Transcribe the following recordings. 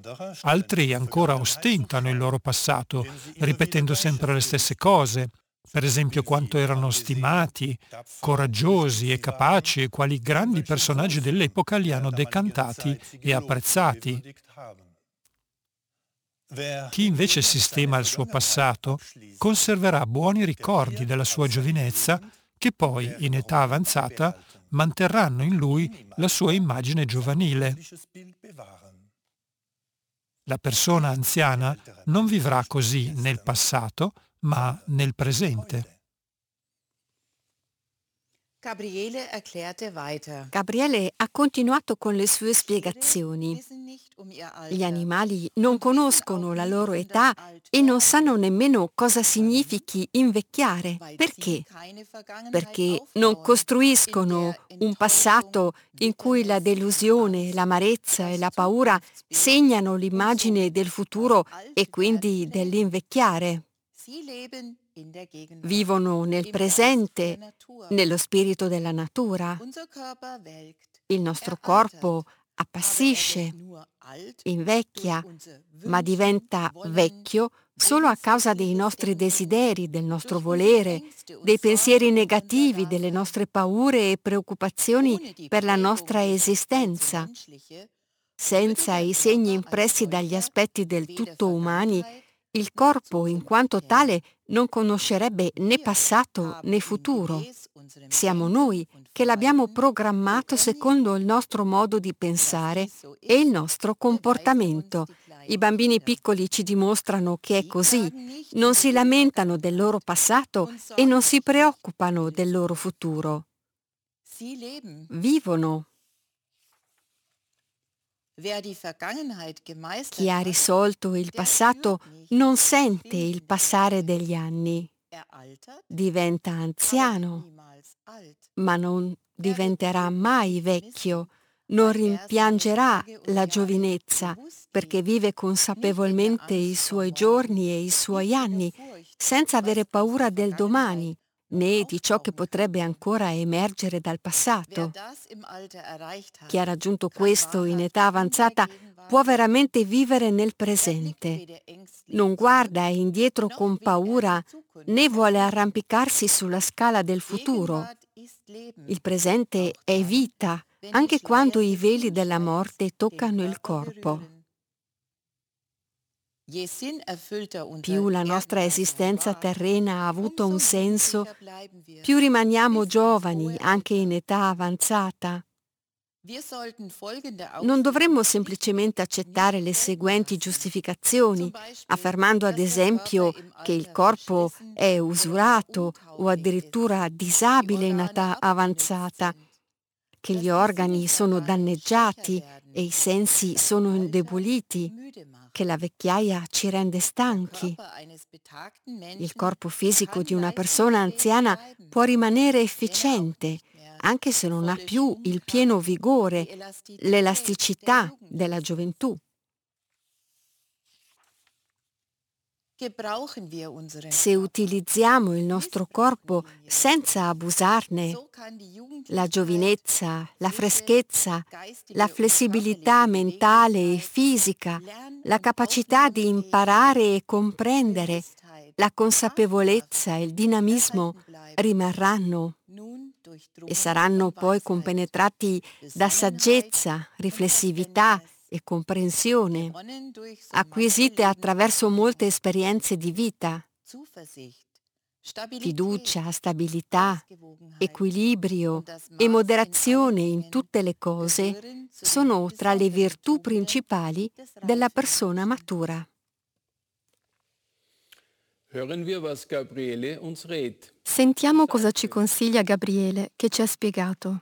Altri ancora ostentano il loro passato, ripetendo sempre le stesse cose, per esempio quanto erano stimati, coraggiosi e capaci e quali grandi personaggi dell'epoca li hanno decantati e apprezzati. Chi invece sistema il suo passato conserverà buoni ricordi della sua giovinezza che poi, in età avanzata, manterranno in lui la sua immagine giovanile. La persona anziana non vivrà così nel passato, ma nel presente. Gabriele ha continuato con le sue spiegazioni. Gli animali non conoscono la loro età e non sanno nemmeno cosa significhi invecchiare. Perché? Perché non costruiscono un passato in cui la delusione, l'amarezza e la paura segnano l'immagine del futuro e quindi dell'invecchiare. Vivono nel presente, nello spirito della natura. Il nostro corpo appassisce, invecchia, ma diventa vecchio solo a causa dei nostri desideri, del nostro volere, dei pensieri negativi, delle nostre paure e preoccupazioni per la nostra esistenza. Senza i segni impressi dagli aspetti del tutto umani, il corpo in quanto tale non conoscerebbe né passato né futuro. Siamo noi che l'abbiamo programmato secondo il nostro modo di pensare e il nostro comportamento. I bambini piccoli ci dimostrano che è così, non si lamentano del loro passato e non si preoccupano del loro futuro. Vivono. Chi ha risolto il passato non sente il passare degli anni. Diventa anziano, ma non diventerà mai vecchio, non rimpiangerà la giovinezza, perché vive consapevolmente i suoi giorni e i suoi anni, senza avere paura del domani, né di ciò che potrebbe ancora emergere dal passato. Chi ha raggiunto questo in età avanzata può veramente vivere nel presente. Non guarda indietro con paura né vuole arrampicarsi sulla scala del futuro. Il presente è vita, anche quando i veli della morte toccano il corpo. Più la nostra esistenza terrena ha avuto un senso, più rimaniamo giovani, anche in età avanzata. Non dovremmo semplicemente accettare le seguenti giustificazioni, affermando ad esempio che il corpo è usurato o addirittura disabile in età avanzata, che gli organi sono danneggiati e i sensi sono indeboliti, che la vecchiaia ci rende stanchi. Il corpo fisico di una persona anziana può rimanere efficiente, anche se non ha più il pieno vigore, l'elasticità della gioventù. Se utilizziamo il nostro corpo senza abusarne, la giovinezza, la freschezza, la flessibilità mentale e fisica, la capacità di imparare e comprendere, la consapevolezza e il dinamismo rimarranno e saranno poi compenetrati da saggezza, riflessività e comprensione, acquisite attraverso molte esperienze di vita. Fiducia, stabilità, equilibrio e moderazione in tutte le cose sono tra le virtù principali della persona matura. Sentiamo cosa ci consiglia Gabriele, che ci ha spiegato.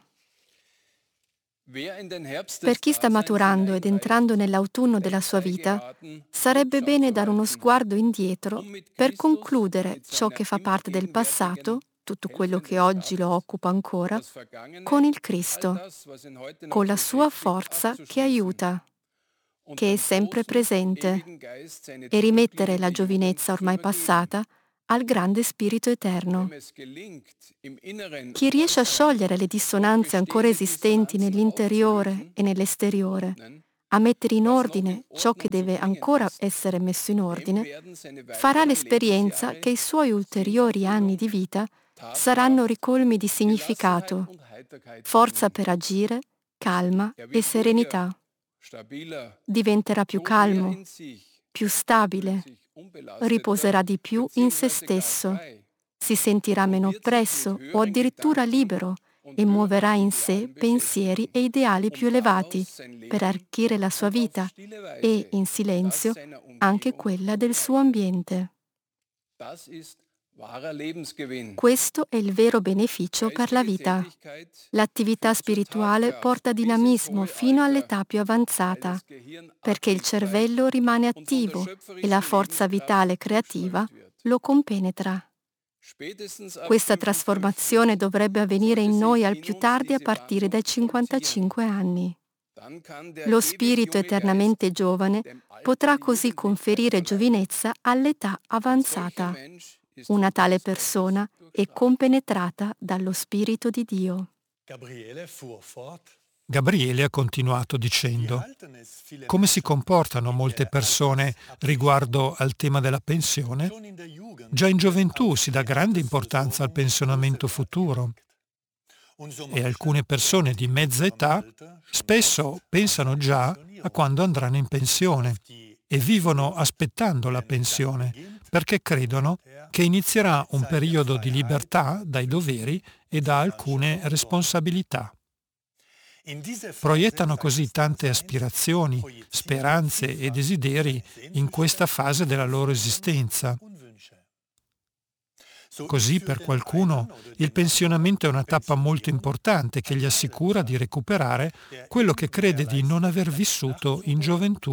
Per chi sta maturando ed entrando nell'autunno della sua vita, sarebbe bene dare uno sguardo indietro per concludere ciò che fa parte del passato, tutto quello che oggi lo occupa ancora, con il Cristo, con la sua forza che aiuta, che è sempre presente, e rimettere la giovinezza ormai passata al grande spirito eterno. Chi riesce a sciogliere le dissonanze ancora esistenti nell'interiore e nell'esteriore, a mettere in ordine ciò che deve ancora essere messo in ordine, farà l'esperienza che i suoi ulteriori anni di vita saranno ricolmi di significato, forza per agire, calma e serenità. Diventerà più calmo, più stabile, riposerà di più in se stesso, si sentirà meno oppresso o addirittura libero e muoverà in sé pensieri e ideali più elevati per arricchire la sua vita e, in silenzio, anche quella del suo ambiente. Questo è il vero beneficio per la vita. L'attività spirituale porta dinamismo fino all'età più avanzata, perché il cervello rimane attivo e la forza vitale creativa lo compenetra. Questa trasformazione dovrebbe avvenire in noi al più tardi a partire dai 55 anni. Lo spirito eternamente giovane potrà così conferire giovinezza all'età avanzata. Una tale persona è compenetrata dallo Spirito di Dio. Gabriele ha continuato dicendo: come si comportano molte persone riguardo al tema della pensione? Già in gioventù si dà grande importanza al pensionamento futuro e alcune persone di mezza età spesso pensano già a quando andranno in pensione e vivono aspettando la pensione perché credono che inizierà un periodo di libertà dai doveri e da alcune responsabilità. Proiettano così tante aspirazioni, speranze e desideri in questa fase della loro esistenza. Così per qualcuno il pensionamento è una tappa molto importante che gli assicura di recuperare quello che crede di non aver vissuto in gioventù.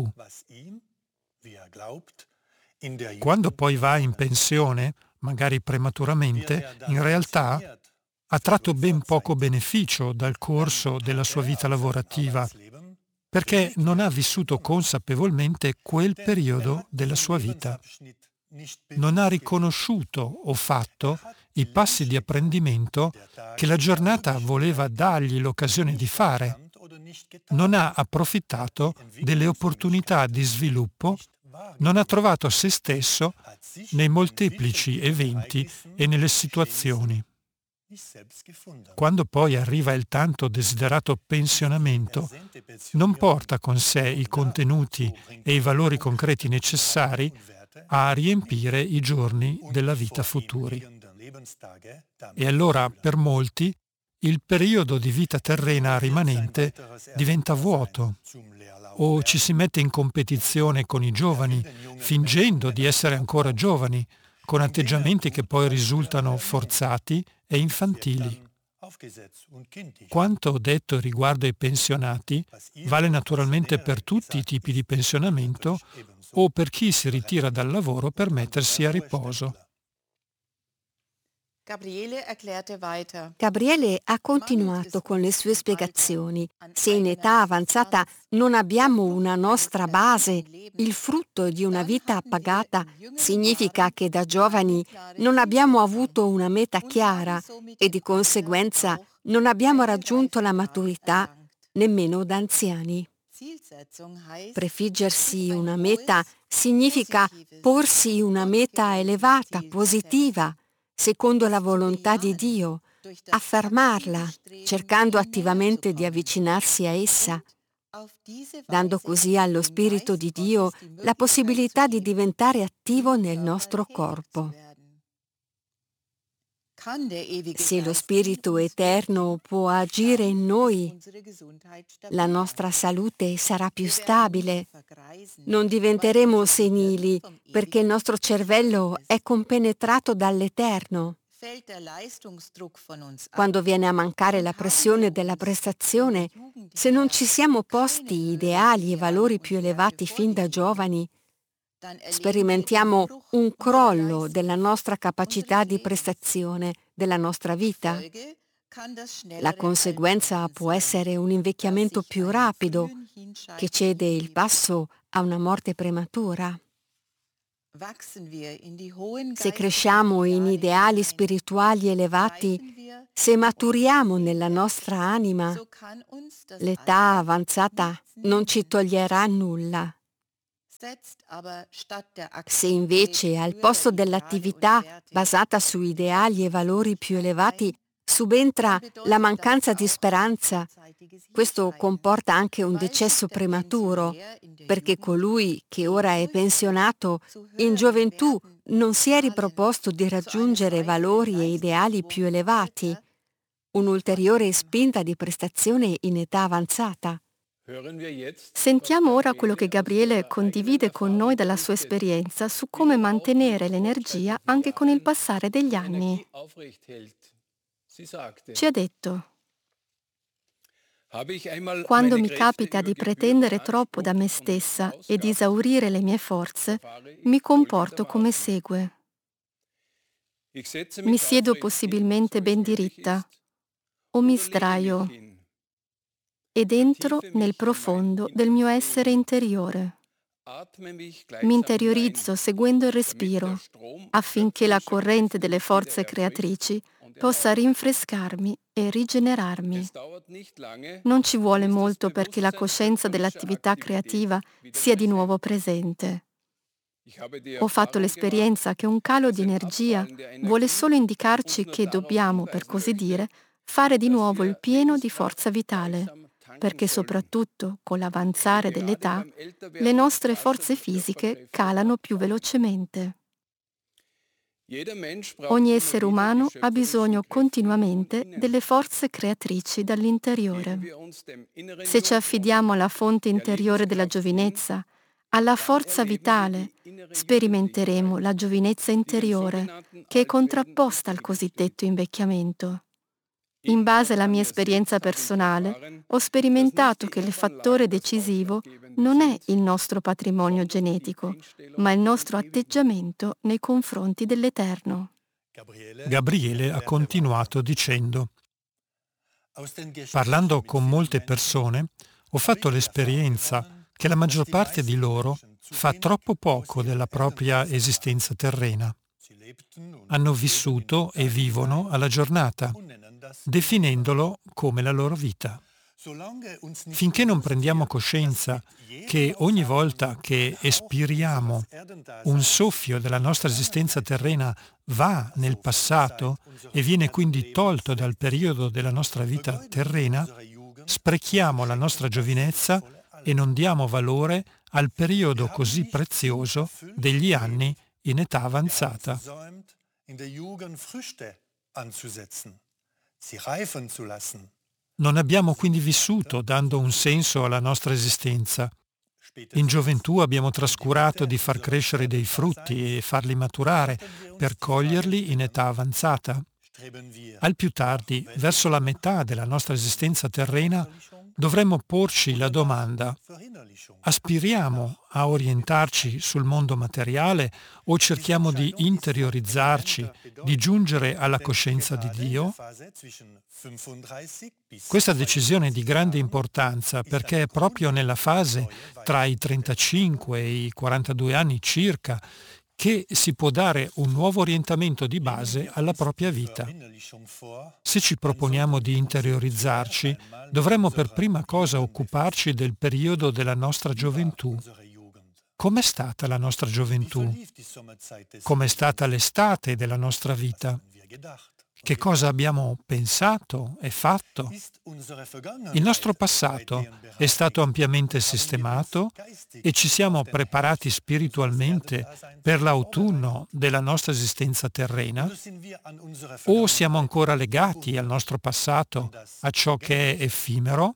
Quando poi va in pensione, magari prematuramente, in realtà ha tratto ben poco beneficio dal corso della sua vita lavorativa, perché non ha vissuto consapevolmente quel periodo della sua vita. Non ha riconosciuto o fatto i passi di apprendimento che la giornata voleva dargli l'occasione di fare. Non ha approfittato delle opportunità di sviluppo, non ha trovato se stesso nei molteplici eventi e nelle situazioni. Quando poi arriva il tanto desiderato pensionamento, non porta con sé i contenuti e i valori concreti necessari a riempire i giorni della vita futuri. E allora, per molti, il periodo di vita terrena rimanente diventa vuoto, o ci si mette in competizione con i giovani, fingendo di essere ancora giovani, con atteggiamenti che poi risultano forzati e infantili. Quanto detto riguardo ai pensionati vale naturalmente per tutti i tipi di pensionamento o per chi si ritira dal lavoro per mettersi a riposo. Gabriele ha continuato con le sue spiegazioni. Se in età avanzata non abbiamo una nostra base, il frutto di una vita appagata, significa che da giovani non abbiamo avuto una meta chiara e di conseguenza non abbiamo raggiunto la maturità nemmeno da anziani. Prefiggersi una meta significa porsi una meta elevata, positiva, secondo la volontà di Dio, affermarla, cercando attivamente di avvicinarsi a essa, dando così allo Spirito di Dio la possibilità di diventare attivo nel nostro corpo. Se lo Spirito Eterno può agire in noi, la nostra salute sarà più stabile. Non diventeremo senili perché il nostro cervello è compenetrato dall'Eterno. Quando viene a mancare la pressione della prestazione, se non ci siamo posti ideali e valori più elevati fin da giovani, sperimentiamo un crollo della nostra capacità di prestazione, della nostra vita. La conseguenza può essere un invecchiamento più rapido, che cede il passo a una morte prematura. Se cresciamo in ideali spirituali elevati, se maturiamo nella nostra anima, l'età avanzata non ci toglierà nulla. Se invece al posto dell'attività basata su ideali e valori più elevati subentra la mancanza di speranza, questo comporta anche un decesso prematuro, perché colui che ora è pensionato in gioventù non si è riproposto di raggiungere valori e ideali più elevati, un'ulteriore spinta di prestazione in età avanzata. Sentiamo ora quello che Gabriele condivide con noi dalla sua esperienza su come mantenere l'energia anche con il passare degli anni. Ci ha detto: quando mi capita di pretendere troppo da me stessa e di esaurire le mie forze, mi comporto come segue. Mi siedo possibilmente ben diritta o mi sdraio ed entro nel profondo del mio essere interiore. Mi interiorizzo seguendo il respiro affinché la corrente delle forze creatrici possa rinfrescarmi e rigenerarmi. Non ci vuole molto perché la coscienza dell'attività creativa sia di nuovo presente. Ho fatto l'esperienza che un calo di energia vuole solo indicarci che dobbiamo, per così dire, fare di nuovo il pieno di forza vitale, perché soprattutto con l'avanzare dell'età le nostre forze fisiche calano più velocemente. Ogni essere umano ha bisogno continuamente delle forze creatrici dall'interiore. Se ci affidiamo alla fonte interiore della giovinezza, alla forza vitale, sperimenteremo la giovinezza interiore, che è contrapposta al cosiddetto invecchiamento. In base alla mia esperienza personale, ho sperimentato che il fattore decisivo non è il nostro patrimonio genetico, ma il nostro atteggiamento nei confronti dell'Eterno. Gabriele ha continuato dicendo: parlando con molte persone, ho fatto l'esperienza che la maggior parte di loro fa troppo poco della propria esistenza terrena. Hanno vissuto e vivono alla giornata, definendolo come la loro vita. Finché non prendiamo coscienza che ogni volta che espiriamo un soffio della nostra esistenza terrena va nel passato e viene quindi tolto dal periodo della nostra vita terrena, sprechiamo la nostra giovinezza e non diamo valore al periodo così prezioso degli anni in età avanzata. Non abbiamo quindi vissuto dando un senso alla nostra esistenza. In gioventù abbiamo trascurato di far crescere dei frutti e farli maturare per coglierli in età avanzata. Al più tardi, verso la metà della nostra esistenza terrena, dovremmo porci la domanda: aspiriamo a orientarci sul mondo materiale o cerchiamo di interiorizzarci, di giungere alla coscienza di Dio? Questa decisione è di grande importanza perché è proprio nella fase tra i 35 e i 42 anni circa che si può dare un nuovo orientamento di base alla propria vita. Se ci proponiamo di interiorizzarci, dovremmo per prima cosa occuparci del periodo della nostra gioventù. Com'è stata la nostra gioventù? Com'è stata l'estate della nostra vita? Che cosa abbiamo pensato e fatto? Il nostro passato è stato ampiamente sistemato e ci siamo preparati spiritualmente per l'autunno della nostra esistenza terrena? O siamo ancora legati al nostro passato, a ciò che è effimero?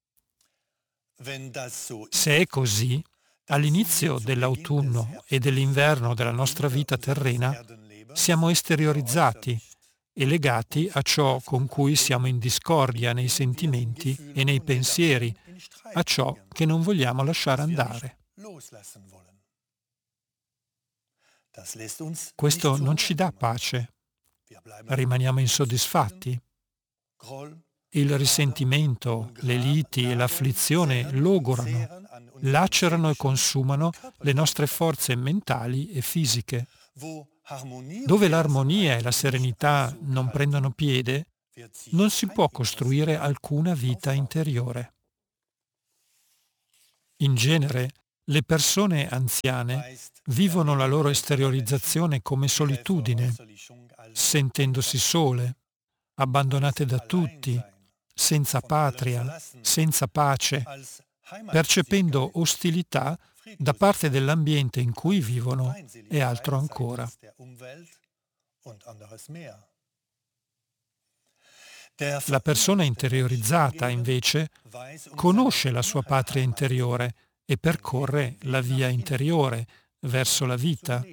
Se è così, all'inizio dell'autunno e dell'inverno della nostra vita terrena siamo esteriorizzati e legati a ciò con cui siamo in discordia nei sentimenti e nei pensieri, a ciò che non vogliamo lasciare andare. Questo non ci dà pace. Rimaniamo insoddisfatti. Il risentimento, le liti e l'afflizione logorano, lacerano e consumano le nostre forze mentali e fisiche. Dove l'armonia e la serenità non prendono piede, non si può costruire alcuna vita interiore. In genere, le persone anziane vivono la loro esteriorizzazione come solitudine, sentendosi sole, abbandonate da tutti, senza patria, senza pace, percependo ostilità da parte dell'ambiente in cui vivono e altro ancora. La persona interiorizzata, invece, conosce la sua patria interiore e percorre la via interiore verso la vita.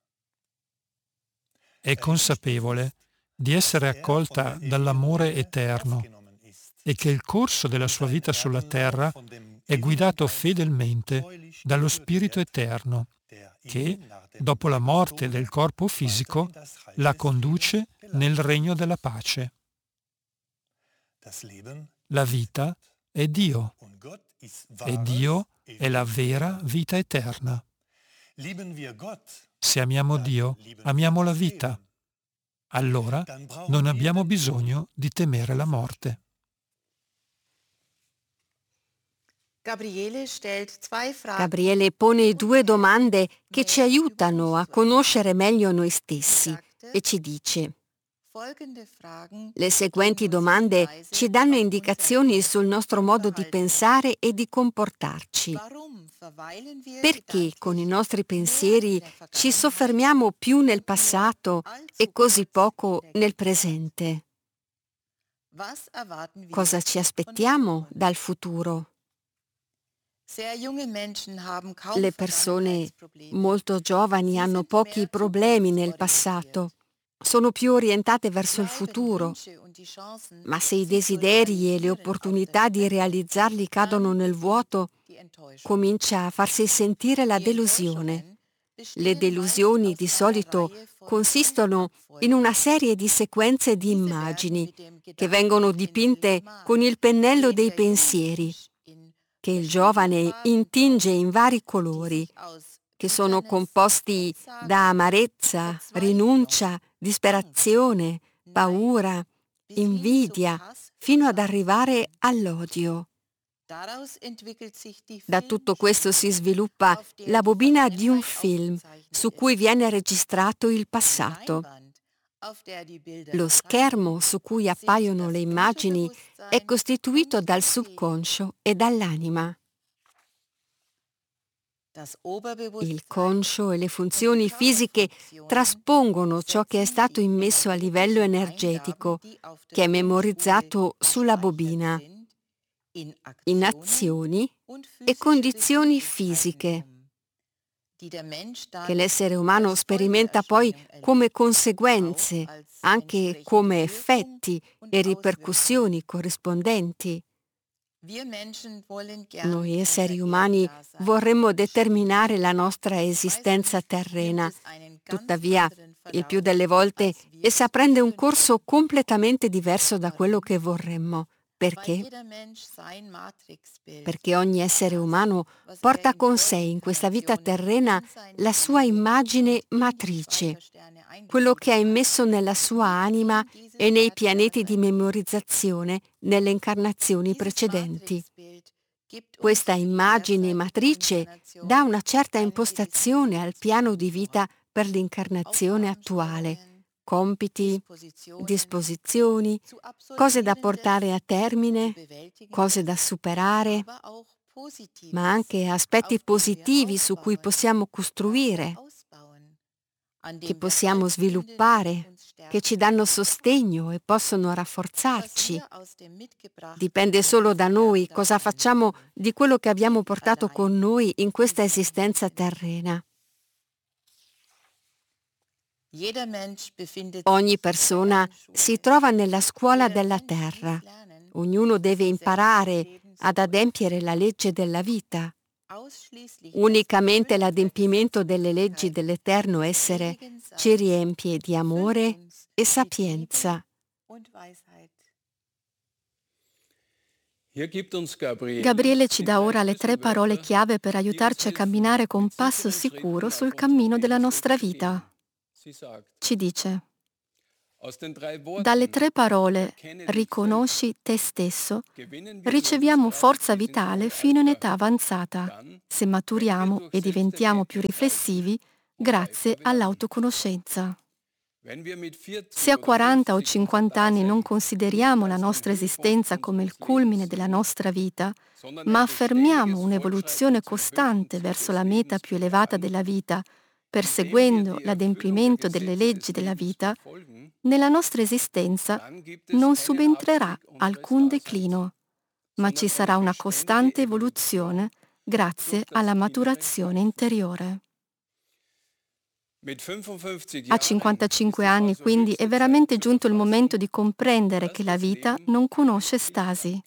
È consapevole di essere accolta dall'amore eterno e che il corso della sua vita sulla terra è guidato fedelmente dallo Spirito Eterno, che, dopo la morte del corpo fisico, la conduce nel regno della pace. La vita è Dio e Dio è la vera vita eterna. Se amiamo Dio, amiamo la vita. Allora non abbiamo bisogno di temere la morte. Gabriele pone 2 domande che ci aiutano a conoscere meglio noi stessi e ci dice: le seguenti domande ci danno indicazioni sul nostro modo di pensare e di comportarci. Perché con i nostri pensieri ci soffermiamo più nel passato e così poco nel presente? Cosa ci aspettiamo dal futuro? Le persone molto giovani hanno pochi problemi nel passato. Sono più orientate verso il futuro, ma se i desideri e le opportunità di realizzarli cadono nel vuoto, comincia a farsi sentire la delusione. Le delusioni di solito consistono in una serie di sequenze di immagini che vengono dipinte con il pennello dei pensieri, che il giovane intinge in vari colori, che sono composti da amarezza, rinuncia, disperazione, paura, invidia, fino ad arrivare all'odio. Da tutto questo si sviluppa la bobina di un film su cui viene registrato il passato. Lo schermo su cui appaiono le immagini è costituito dal subconscio e dall'anima. Il conscio e le funzioni fisiche traspongono ciò che è stato immesso a livello energetico, che è memorizzato sulla bobina, in azioni e condizioni fisiche, che l'essere umano sperimenta poi come conseguenze, anche come effetti e ripercussioni corrispondenti. Noi esseri umani vorremmo determinare la nostra esistenza terrena, tuttavia, il più delle volte, essa prende un corso completamente diverso da quello che vorremmo. Perché? Perché ogni essere umano porta con sé in questa vita terrena la sua immagine matrice, quello che ha immesso nella sua anima e nei pianeti di memorizzazione nelle incarnazioni precedenti. Questa immagine matrice dà una certa impostazione al piano di vita per l'incarnazione attuale, compiti, disposizioni, cose da portare a termine, cose da superare, ma anche aspetti positivi su cui possiamo costruire, che possiamo sviluppare, che ci danno sostegno e possono rafforzarci. Dipende solo da noi cosa facciamo di quello che abbiamo portato con noi in questa esistenza terrena. Ogni persona si trova nella scuola della terra. Ognuno deve imparare ad adempiere la legge della vita. Unicamente l'adempimento delle leggi dell'eterno essere ci riempie di amore e sapienza. Gabriele ci dà ora le 3 parole chiave per aiutarci a camminare con passo sicuro sul cammino della nostra vita. Ci dice: dalle 3 parole riconosci te stesso, riceviamo forza vitale fino in età avanzata, se maturiamo e diventiamo più riflessivi grazie all'autoconoscenza. Se a 40 o 50 anni non consideriamo la nostra esistenza come il culmine della nostra vita, ma affermiamo un'evoluzione costante verso la meta più elevata della vita, perseguendo l'adempimento delle leggi della vita, nella nostra esistenza non subentrerà alcun declino, ma ci sarà una costante evoluzione grazie alla maturazione interiore. A 55 anni, quindi, è veramente giunto il momento di comprendere che la vita non conosce stasi.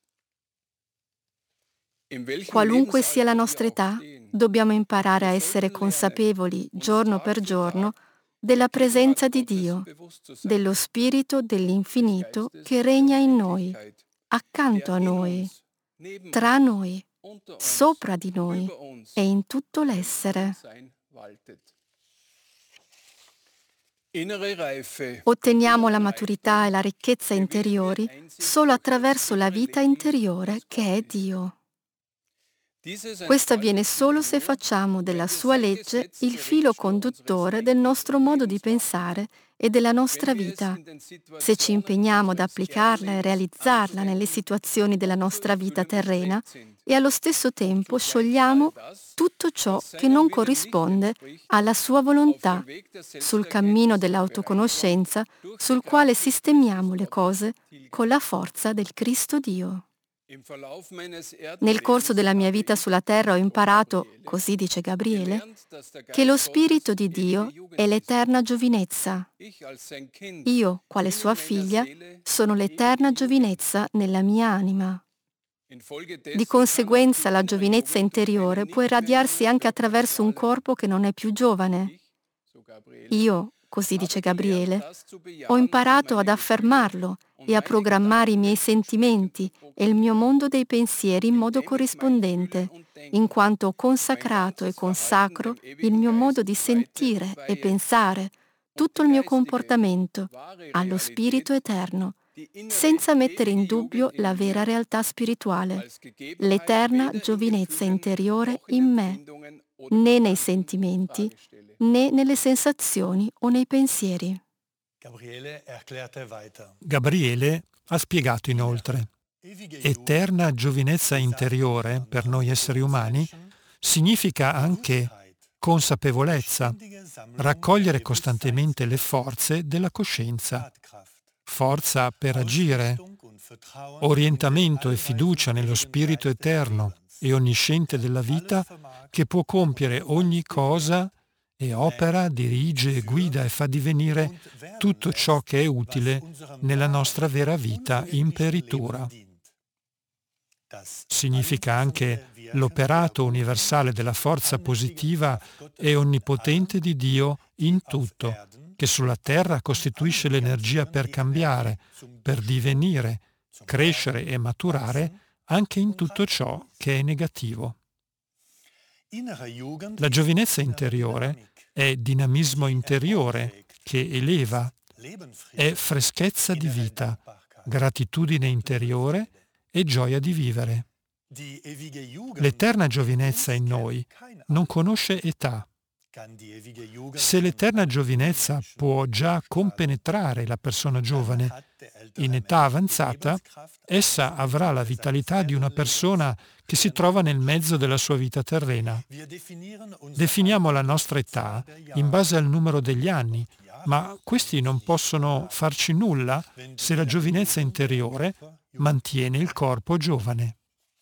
Qualunque sia la nostra età, dobbiamo imparare a essere consapevoli, giorno per giorno, della presenza di Dio, dello Spirito dell'infinito che regna in noi, accanto a noi, tra noi, sopra di noi e in tutto l'essere. Otteniamo la maturità e la ricchezza interiori solo attraverso la vita interiore che è Dio. Questo avviene solo se facciamo della sua legge il filo conduttore del nostro modo di pensare e della nostra vita, se ci impegniamo ad applicarla e realizzarla nelle situazioni della nostra vita terrena e allo stesso tempo sciogliamo tutto ciò che non corrisponde alla sua volontà sul cammino dell'autoconoscenza sul quale sistemiamo le cose con la forza del Cristo Dio. Nel corso della mia vita sulla terra ho imparato, così dice Gabriele, che lo Spirito di Dio è l'eterna giovinezza. Io, quale sua figlia, sono l'eterna giovinezza nella mia anima. Di conseguenza la giovinezza interiore può irradiarsi anche attraverso un corpo che non è più giovane. Io, così dice Gabriele, ho imparato ad affermarlo e a programmare i miei sentimenti e il mio mondo dei pensieri in modo corrispondente, in quanto ho consacrato e consacro il mio modo di sentire e pensare, tutto il mio comportamento, allo Spirito eterno, senza mettere in dubbio la vera realtà spirituale, l'eterna giovinezza interiore in me, né nei sentimenti, né nelle sensazioni o nei pensieri. Gabriele ha spiegato inoltre: eterna giovinezza interiore per noi esseri umani significa anche consapevolezza, raccogliere costantemente le forze della coscienza, forza per agire, orientamento e fiducia nello Spirito eterno e onnisciente della vita che può compiere ogni cosa e opera, dirige, guida e fa divenire tutto ciò che è utile nella nostra vera vita imperitura. Significa anche l'operato universale della forza positiva e onnipotente di Dio in tutto, che sulla terra costituisce l'energia per cambiare, per divenire, crescere e maturare anche in tutto ciò che è negativo. La giovinezza interiore è dinamismo interiore che eleva, è freschezza di vita, gratitudine interiore e gioia di vivere. L'eterna giovinezza in noi non conosce età. Se l'eterna giovinezza può già compenetrare la persona giovane, in età avanzata, essa avrà la vitalità di una persona che si trova nel mezzo della sua vita terrena. Definiamo la nostra età in base al numero degli anni, ma questi non possono farci nulla se la giovinezza interiore mantiene il corpo giovane.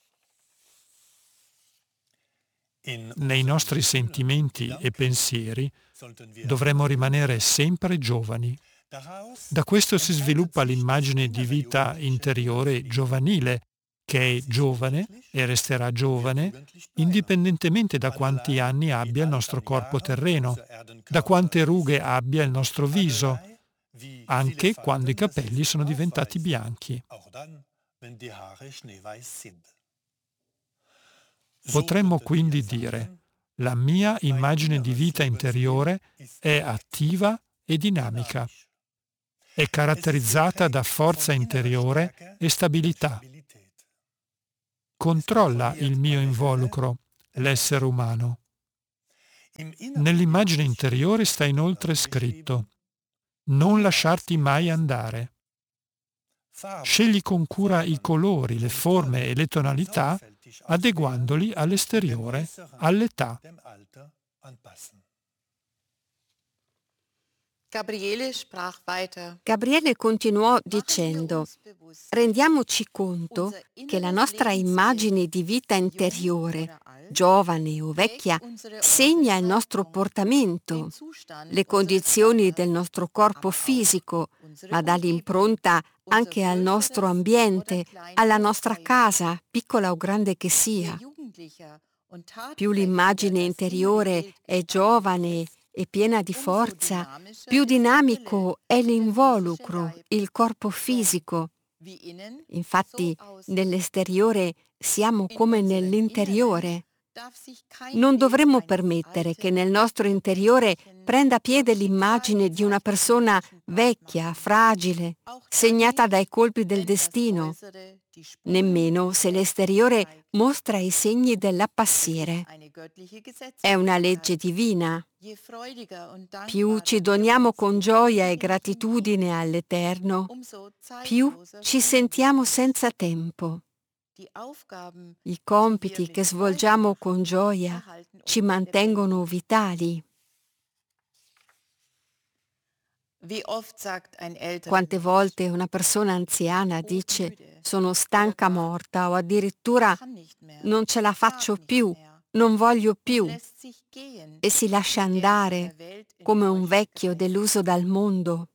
Nei nostri sentimenti e pensieri dovremmo rimanere sempre giovani. Da questo si sviluppa l'immagine di vita interiore giovanile, che è giovane e resterà giovane, indipendentemente da quanti anni abbia il nostro corpo terreno, da quante rughe abbia il nostro viso, anche quando i capelli sono diventati bianchi. Potremmo quindi dire: la mia immagine di vita interiore è attiva e dinamica. È caratterizzata da forza interiore e stabilità. Controlla il mio involucro, l'essere umano. Nell'immagine interiore sta inoltre scritto: non lasciarti mai andare. Scegli con cura i colori, le forme e le tonalità, adeguandoli all'esteriore, all'età. Gabriele continuò dicendo: rendiamoci conto che la nostra immagine di vita interiore, giovane o vecchia, segna il nostro portamento, le condizioni del nostro corpo fisico, ma dà l'impronta anche al nostro ambiente, alla nostra casa, piccola o grande che sia. Più l'immagine interiore è giovane e piena di forza, più dinamico è l'involucro, il corpo fisico. Infatti, nell'esteriore siamo come nell'interiore. Non dovremmo permettere che nel nostro interiore prenda piede l'immagine di una persona vecchia, fragile, segnata dai colpi del destino, nemmeno se l'esteriore mostra i segni dell'appassire. È una legge divina. Più ci doniamo con gioia e gratitudine all'Eterno, più ci sentiamo senza tempo. I compiti che svolgiamo con gioia ci mantengono vitali. Quante volte una persona anziana dice: sono stanca morta, o addirittura non ce la faccio più, non voglio più, e si lascia andare come un vecchio deluso dal mondo.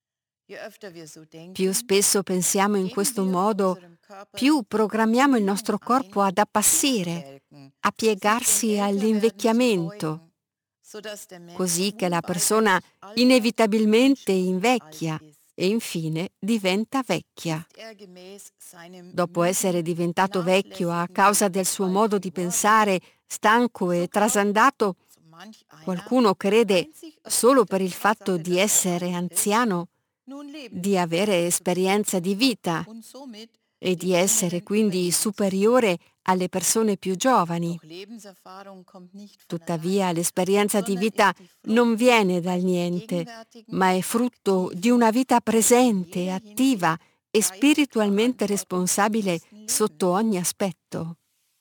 Più spesso pensiamo in questo modo, più programmiamo il nostro corpo ad appassire, a piegarsi all'invecchiamento, così che la persona inevitabilmente invecchia e infine diventa vecchia. Dopo essere diventato vecchio a causa del suo modo di pensare stanco e trasandato, qualcuno crede, solo per il fatto di essere anziano, di avere esperienza di vita e di essere quindi superiore alle persone più giovani. Tuttavia, l'esperienza di vita non viene dal niente, ma è frutto di una vita presente, attiva e spiritualmente responsabile sotto ogni aspetto.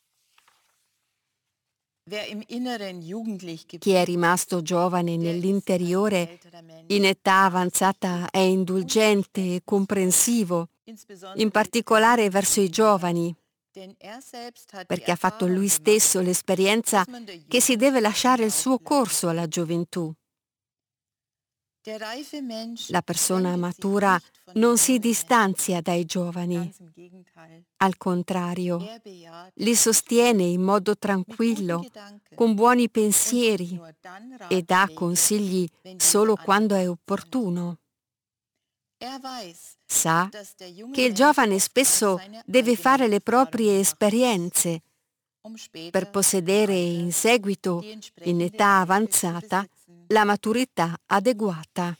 Chi è rimasto giovane nell'interiore, in età avanzata è indulgente e comprensivo, in particolare verso i giovani, perché ha fatto lui stesso l'esperienza che si deve lasciare il suo corso alla gioventù. La persona matura non si distanzia dai giovani. Al contrario, li sostiene in modo tranquillo, con buoni pensieri e dà consigli solo quando è opportuno. Sa che il giovane spesso deve fare le proprie esperienze per possedere in seguito, in età avanzata, la maturità adeguata.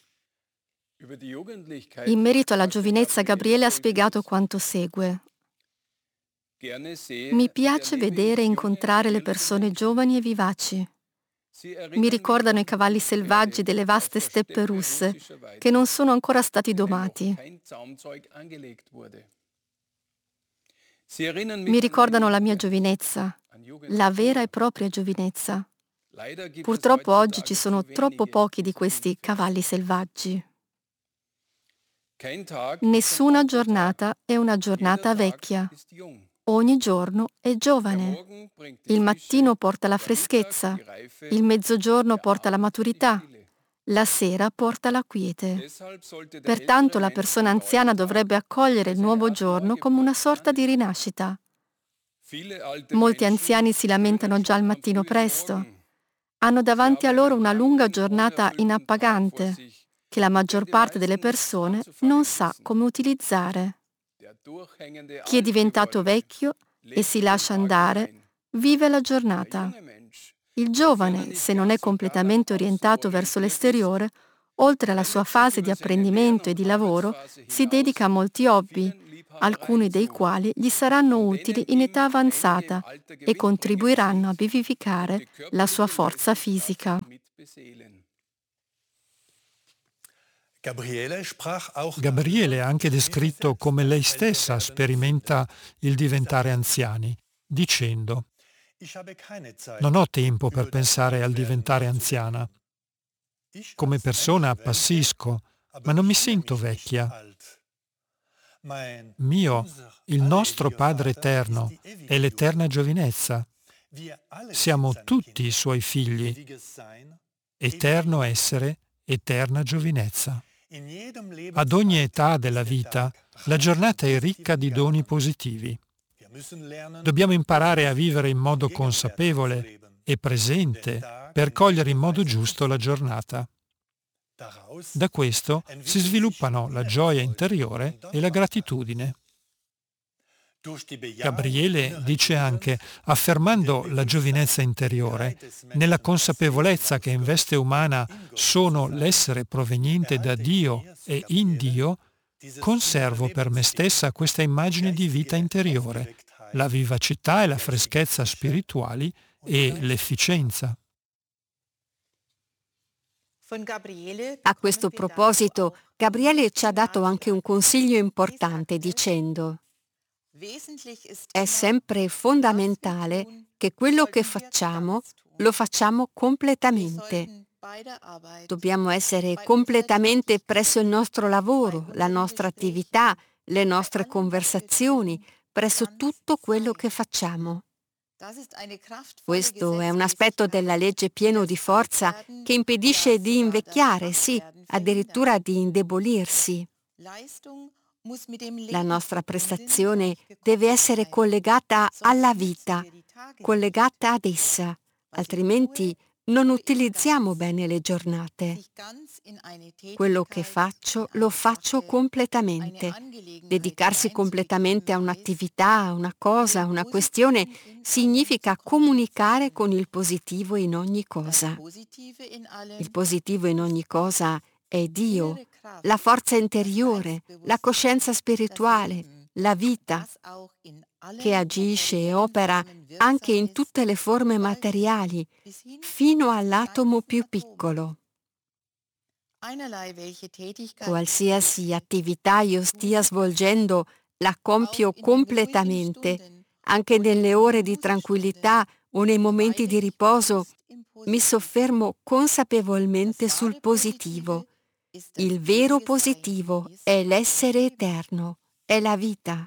In merito alla giovinezza, Gabriele ha spiegato quanto segue. Mi piace vedere e incontrare le persone giovani e vivaci. Mi ricordano i cavalli selvaggi delle vaste steppe russe, che non sono ancora stati domati. Mi ricordano la mia giovinezza, la vera e propria giovinezza. Purtroppo oggi ci sono troppo pochi di questi cavalli selvaggi. Nessuna giornata è una giornata vecchia. Ogni giorno è giovane. Il mattino porta la freschezza, il mezzogiorno porta la maturità, la sera porta la quiete. Pertanto la persona anziana dovrebbe accogliere il nuovo giorno come una sorta di rinascita. Molti anziani si lamentano già al mattino presto. Hanno davanti a loro una lunga giornata inappagante, che la maggior parte delle persone non sa come utilizzare. Chi è diventato vecchio e si lascia andare, vive la giornata. Il giovane, se non è completamente orientato verso l'esteriore, oltre alla sua fase di apprendimento e di lavoro, si dedica a molti hobby, alcuni dei quali gli saranno utili in età avanzata e contribuiranno a vivificare la sua forza fisica. Gabriele ha anche descritto come lei stessa sperimenta il diventare anziani, dicendo: non ho tempo per pensare al diventare anziana. Come persona appassisco, ma non mi sento vecchia. Il nostro Padre eterno è l'eterna giovinezza. Siamo tutti i suoi figli. Eterno essere, eterna giovinezza. Ad ogni età della vita, la giornata è ricca di doni positivi. Dobbiamo imparare a vivere in modo consapevole e presente per cogliere in modo giusto la giornata. Da questo si sviluppano la gioia interiore e la gratitudine. Gabriele dice anche, affermando la giovinezza interiore, nella consapevolezza che in veste umana sono l'essere proveniente da Dio e in Dio, conservo per me stessa questa immagine di vita interiore, la vivacità e la freschezza spirituali e l'efficienza. A questo proposito, Gabriele ci ha dato anche un consiglio importante dicendo: è sempre fondamentale che quello che facciamo lo facciamo completamente. Dobbiamo essere completamente presso il nostro lavoro, la nostra attività, le nostre conversazioni, presso tutto quello che facciamo. Questo è un aspetto della legge pieno di forza che impedisce di invecchiare, sì, addirittura di indebolirsi. La nostra prestazione deve essere collegata alla vita, collegata ad essa, altrimenti non utilizziamo bene le giornate. Quello che faccio lo faccio completamente. Dedicarsi completamente a un'attività, a una cosa, a una questione, significa comunicare con il positivo in ogni cosa. Il positivo in ogni cosa è Dio, la forza interiore, la coscienza spirituale, la vita, che agisce e opera anche in tutte le forme materiali, fino all'atomo più piccolo. Qualsiasi attività io stia svolgendo, la compio completamente. Anche nelle ore di tranquillità o nei momenti di riposo, mi soffermo consapevolmente sul positivo. Il vero positivo è l'essere eterno, è la vita.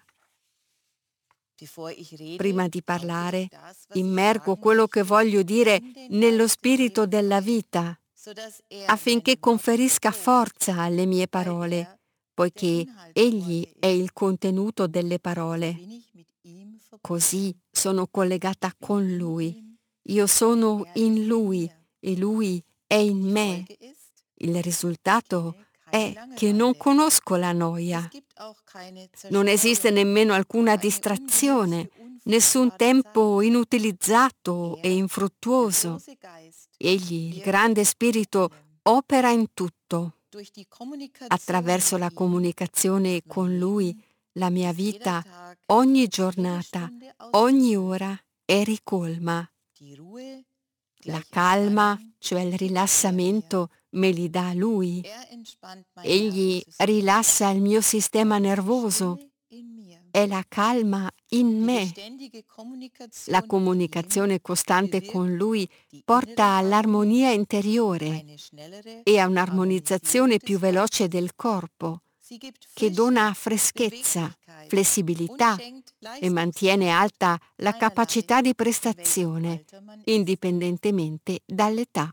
Prima di parlare, immergo quello che voglio dire nello spirito della vita, affinché conferisca forza alle mie parole, poiché Egli è il contenuto delle parole. Così sono collegata con Lui. Io sono in Lui e Lui è in me. Il risultato è che non conosco la noia. Non esiste nemmeno alcuna distrazione, nessun tempo inutilizzato e infruttuoso. Egli, il grande spirito, opera in tutto. Attraverso la comunicazione con Lui, la mia vita, ogni giornata, ogni ora è ricolma. La calma, cioè il rilassamento, me li dà Lui. Egli rilassa il mio sistema nervoso. È la calma in me. La comunicazione costante con Lui porta all'armonia interiore e a un'armonizzazione più veloce del corpo, che dona freschezza, flessibilità e mantiene alta la capacità di prestazione, indipendentemente dall'età.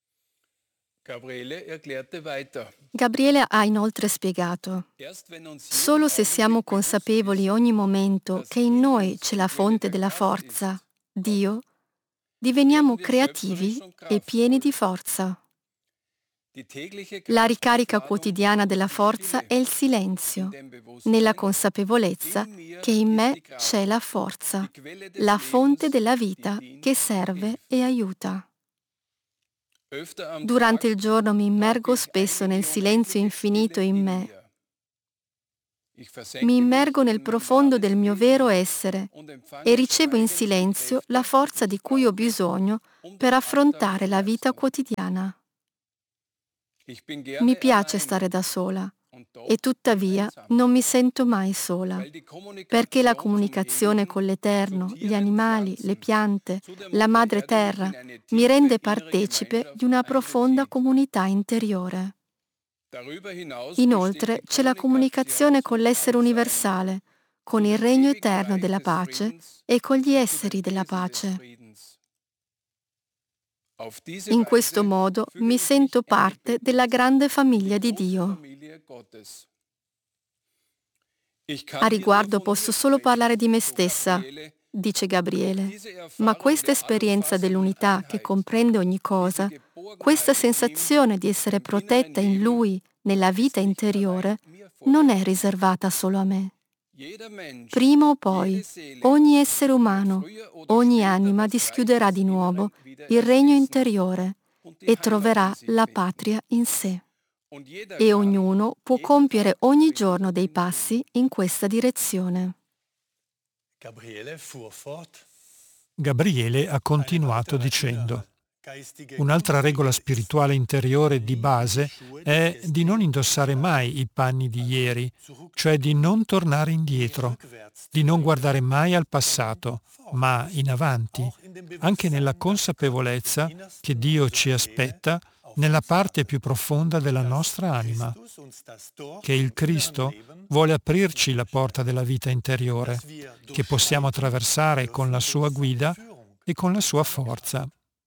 Gabriele ha inoltre spiegato: solo se siamo consapevoli ogni momento che in noi c'è la fonte della forza, Dio, diveniamo creativi e pieni di forza. La ricarica quotidiana della forza è il silenzio, nella consapevolezza che in me c'è la forza, la fonte della vita che serve e aiuta. Durante il giorno mi immergo spesso nel silenzio infinito in me. Mi immergo nel profondo del mio vero essere e ricevo in silenzio la forza di cui ho bisogno per affrontare la vita quotidiana. Mi piace stare da sola e tuttavia non mi sento mai sola, perché la comunicazione con l'Eterno, gli animali, le piante, la Madre Terra mi rende partecipe di una profonda comunità interiore. Inoltre c'è la comunicazione con l'essere universale, con il regno eterno della pace e con gli esseri della pace. In questo modo mi sento parte della grande famiglia di Dio. A riguardo posso solo parlare di me stessa, dice Gabriele, ma questa esperienza dell'unità che comprende ogni cosa, questa sensazione di essere protetta in Lui, nella vita interiore, non è riservata solo a me. Prima o poi, ogni essere umano, ogni anima dischiuderà di nuovo il regno interiore e troverà la patria in sé. E ognuno può compiere ogni giorno dei passi in questa direzione. Gabriele ha continuato dicendo: un'altra regola spirituale interiore di base è di non indossare mai i panni di ieri, cioè di non tornare indietro, di non guardare mai al passato, ma in avanti, anche nella consapevolezza che Dio ci aspetta nella parte più profonda della nostra anima, che il Cristo vuole aprirci la porta della vita interiore, che possiamo attraversare con la sua guida e con la sua forza.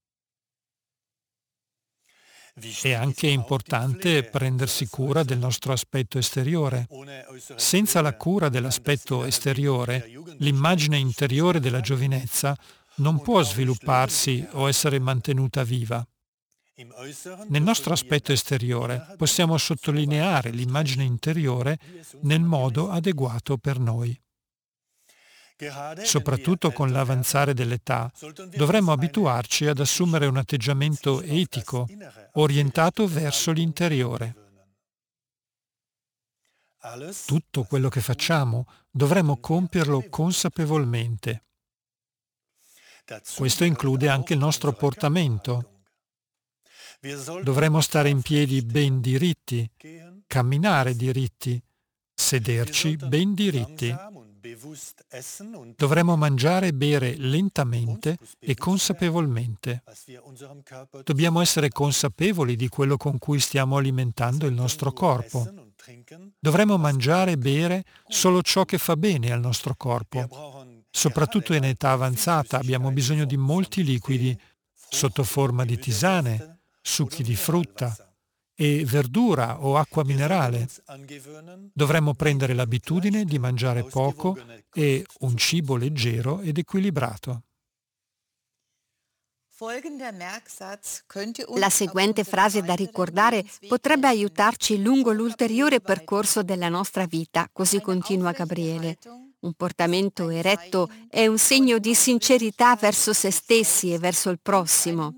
È anche importante prendersi cura del nostro aspetto esteriore. Senza la cura dell'aspetto esteriore, l'immagine interiore della giovinezza non può svilupparsi o essere mantenuta viva. Nel nostro aspetto esteriore possiamo sottolineare l'immagine interiore nel modo adeguato per noi. Soprattutto con l'avanzare dell'età, dovremmo abituarci ad assumere un atteggiamento etico, orientato verso l'interiore. Tutto quello che facciamo dovremmo compierlo consapevolmente. Questo include anche il nostro portamento. Dovremmo stare in piedi ben diritti, camminare diritti, sederci ben diritti. Dovremmo mangiare e bere lentamente e consapevolmente. Dobbiamo essere consapevoli di quello con cui stiamo alimentando il nostro corpo. Dovremmo mangiare e bere solo ciò che fa bene al nostro corpo. Soprattutto in età avanzata abbiamo bisogno di molti liquidi sotto forma di tisane, succhi di frutta e verdura o acqua minerale. Dovremmo prendere l'abitudine di mangiare poco e un cibo leggero ed equilibrato. La seguente frase da ricordare potrebbe aiutarci lungo l'ulteriore percorso della nostra vita, così continua Gabriele. Un portamento eretto è un segno di sincerità verso se stessi e verso il prossimo.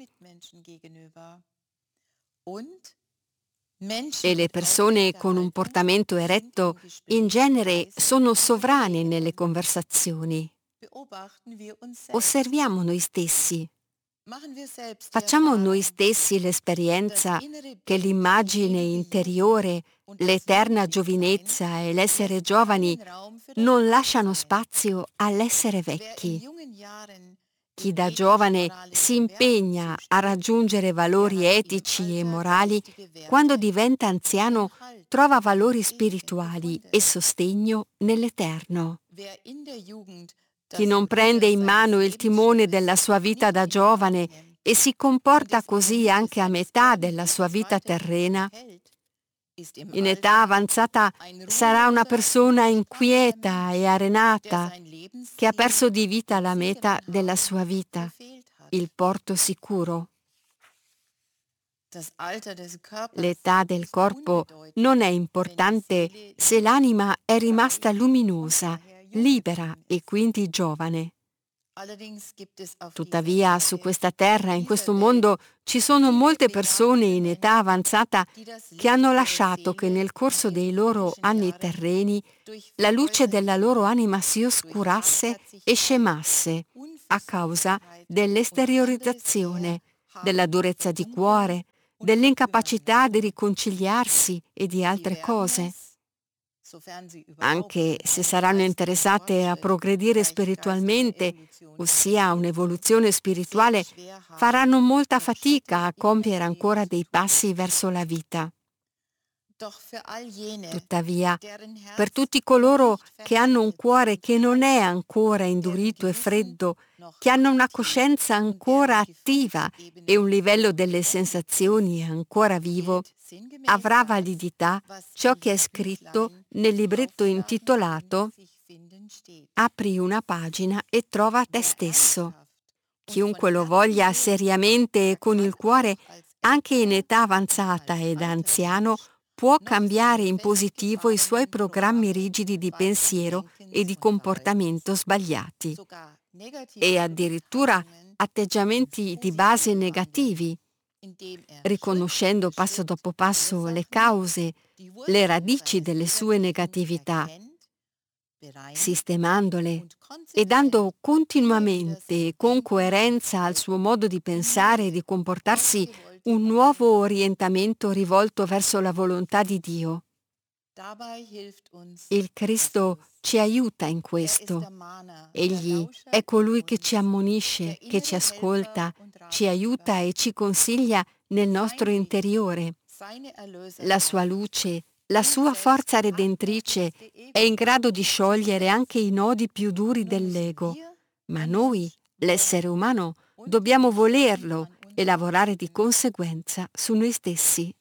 E le persone con un portamento eretto in genere sono sovrane nelle conversazioni. Osserviamo noi stessi. Facciamo noi stessi l'esperienza che l'immagine interiore, l'eterna giovinezza e l'essere giovani non lasciano spazio all'essere vecchi. Chi da giovane si impegna a raggiungere valori etici e morali, quando diventa anziano trova valori spirituali e sostegno nell'eterno. Chi non prende in mano il timone della sua vita da giovane e si comporta così anche a metà della sua vita terrena, in età avanzata sarà una persona inquieta e arenata che ha perso di vita la meta della sua vita, il porto sicuro. L'età del corpo non è importante se l'anima è rimasta luminosa, libera e quindi giovane. Tuttavia, su questa terra, in questo mondo, ci sono molte persone in età avanzata che hanno lasciato che nel corso dei loro anni terreni la luce della loro anima si oscurasse e scemasse a causa dell'esteriorizzazione, della durezza di cuore, dell'incapacità di riconciliarsi e di altre cose. Anche se saranno interessate a progredire spiritualmente, ossia a un'evoluzione spirituale, faranno molta fatica a compiere ancora dei passi verso la vita. Tuttavia, per tutti coloro che hanno un cuore che non è ancora indurito e freddo, che hanno una coscienza ancora attiva e un livello delle sensazioni ancora vivo, avrà validità ciò che è scritto nel libretto intitolato Apri una pagina e trova te stesso. Chiunque lo voglia seriamente e con il cuore, anche in età avanzata ed anziano, può cambiare in positivo i suoi programmi rigidi di pensiero e di comportamento sbagliati e addirittura atteggiamenti di base negativi, riconoscendo passo dopo passo le cause, le radici delle sue negatività, sistemandole e dando continuamente e con coerenza al suo modo di pensare e di comportarsi un nuovo orientamento rivolto verso la volontà di Dio. Il Cristo ci aiuta in questo. Egli è colui che ci ammonisce, che ci ascolta, ci aiuta e ci consiglia nel nostro interiore. La sua luce, la sua forza redentrice è in grado di sciogliere anche i nodi più duri dell'ego, ma noi, l'essere umano, dobbiamo volerlo e lavorare di conseguenza su noi stessi.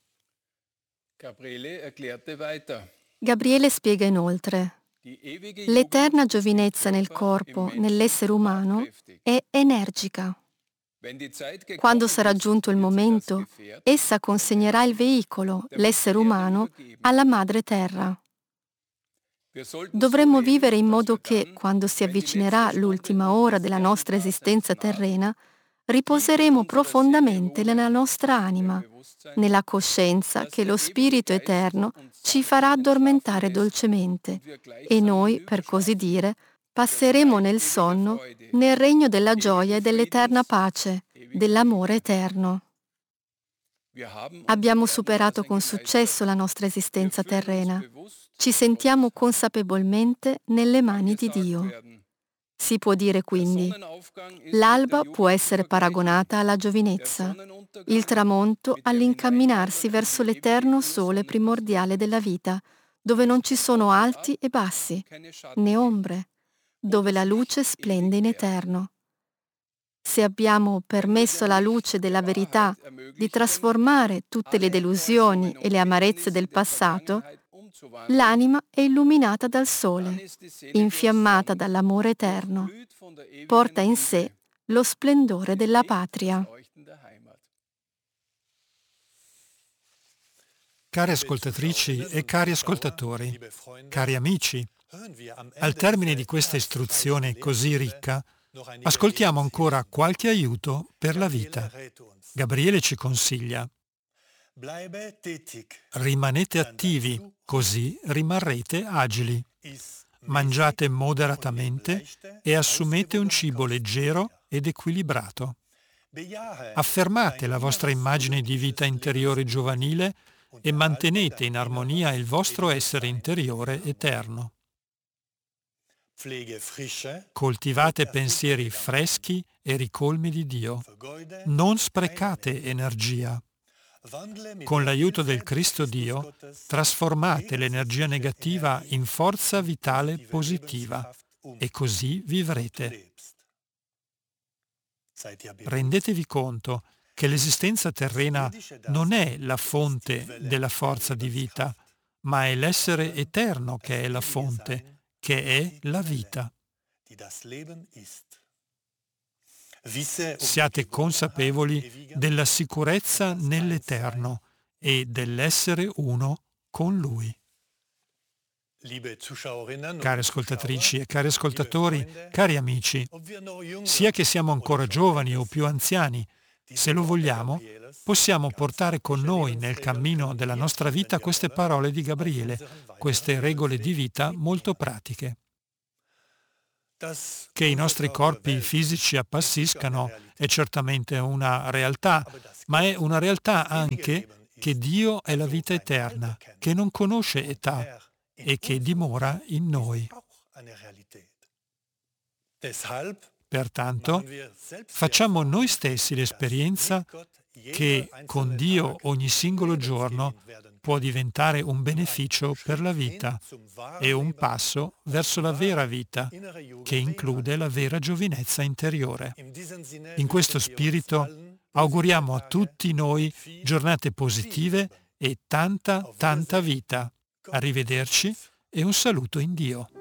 Gabriele spiega inoltre: l'eterna giovinezza nel corpo, nell'essere umano, è energica. Quando sarà giunto il momento, essa consegnerà il veicolo, l'essere umano, alla madre terra. Dovremmo vivere in modo che, quando si avvicinerà l'ultima ora della nostra esistenza terrena, riposeremo profondamente nella nostra anima, nella coscienza che lo Spirito Eterno ci farà addormentare dolcemente e noi, per così dire, passeremo nel sonno nel regno della gioia e dell'eterna pace, dell'amore eterno. Abbiamo superato con successo la nostra esistenza terrena. Ci sentiamo consapevolmente nelle mani di Dio. Si può dire quindi: l'alba può essere paragonata alla giovinezza, il tramonto all'incamminarsi verso l'eterno sole primordiale della vita, dove non ci sono alti e bassi, né ombre, dove la luce splende in eterno. Se abbiamo permesso alla luce della verità di trasformare tutte le delusioni e le amarezze del passato, l'anima è illuminata dal sole, infiammata dall'amore eterno, porta in sé lo splendore della patria. Care ascoltatrici e cari ascoltatori, cari amici, al termine di questa istruzione così ricca, ascoltiamo ancora qualche aiuto per la vita. Gabriele ci consiglia: rimanete attivi, così rimarrete agili. Mangiate moderatamente e assumete un cibo leggero ed equilibrato. Affermate la vostra immagine di vita interiore giovanile e mantenete in armonia il vostro essere interiore eterno. Coltivate pensieri freschi e ricolmi di Dio. Non sprecate energia. Con l'aiuto del Cristo Dio, trasformate l'energia negativa in forza vitale positiva e così vivrete. Rendetevi conto che l'esistenza terrena non è la fonte della forza di vita, ma è l'essere eterno che è la fonte, che è la vita. Siate consapevoli della sicurezza nell'Eterno e dell'essere uno con Lui. Care ascoltatrici e cari ascoltatori, cari amici, sia che siamo ancora giovani o più anziani, se lo vogliamo, possiamo portare con noi nel cammino della nostra vita queste parole di Gabriele, queste regole di vita molto pratiche. Che i nostri corpi fisici appassiscano è certamente una realtà, ma è una realtà anche che Dio è la vita eterna, che non conosce età e che dimora in noi. Pertanto, facciamo noi stessi l'esperienza che con Dio ogni singolo giorno può diventare un beneficio per la vita e un passo verso la vera vita, che include la vera giovinezza interiore. In questo spirito auguriamo a tutti noi giornate positive e tanta vita. Arrivederci e un saluto in Dio.